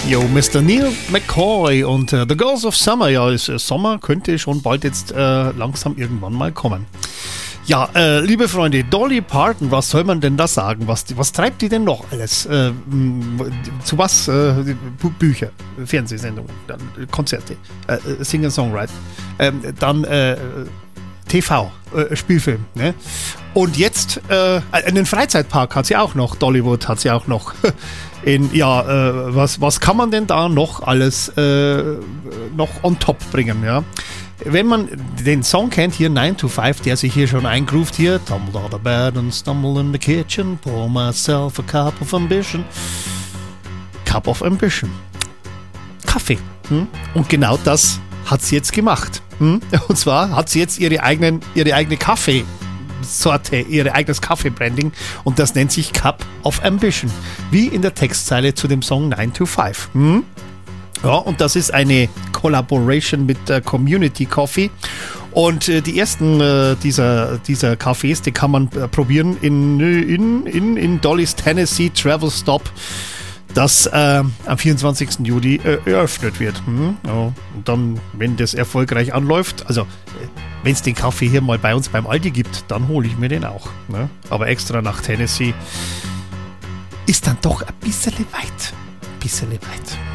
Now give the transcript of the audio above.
Yo, Mr. Neil McCoy und The Girls of Summer. Ja, Sommer könnte schon bald jetzt langsam irgendwann mal kommen. Ja, liebe Freunde, Dolly Parton, was soll man denn da sagen? Was treibt die denn noch alles? Zu was? Bücher, Fernsehsendungen, dann Konzerte, Singer-Songwriter, dann TV, Spielfilm. Ne? Und jetzt einen Freizeitpark hat sie auch noch, Dollywood hat sie auch noch. Was kann man denn da noch alles noch on top bringen, ja? Wenn man den Song kennt, hier 9 to 5, der sich hier schon eingroovt, hier Tumble out of bed and stumble in the kitchen, pour myself a cup of ambition. Cup of ambition. Kaffee. Und genau das hat sie jetzt gemacht. Und zwar hat sie jetzt ihre eigene Kaffeesorte, ihr eigenes Kaffeebranding und das nennt sich Cup of Ambition, wie in der Textzeile zu dem Song 9 to 5. Ja, und das ist eine Collaboration mit der Community Coffee und die ersten dieser Cafés, die kann man probieren in Dolly's Tennessee Travel Stop, das am 24. Juli eröffnet wird. Ja, und dann, wenn das erfolgreich anläuft, also wenn es den Kaffee hier mal bei uns beim Aldi gibt, dann hole ich mir den auch. Ne? Aber extra nach Tennessee ist dann doch ein bisschen weit.